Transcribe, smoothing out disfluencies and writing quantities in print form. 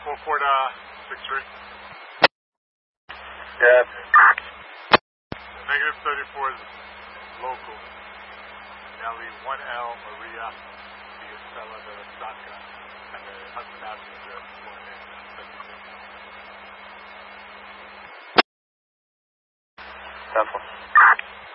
Full 63. Yeah. Negative 34 is local. Nelly 1L Maria Via Stella de Saca and the Hudson Avenue address 1 Temple.